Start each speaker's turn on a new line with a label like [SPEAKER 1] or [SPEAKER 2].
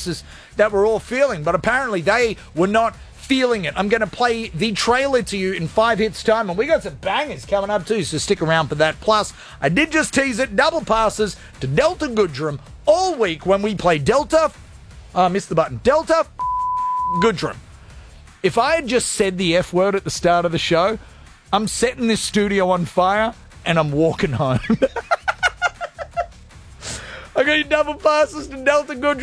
[SPEAKER 1] passes that we're all feeling. But apparently they were not feeling it. I'm going to play the trailer to you in 5 hits time, and we got some bangers coming up too, so stick around for that. Plus, I did just tease it, double passes to Delta Goodrum all week when we play Delta. I missed the button. Delta Goodrum. If I had just said the F word at the start of the show, I'm setting this studio on fire and I'm walking home. I got your double passes to Delta Goodrum.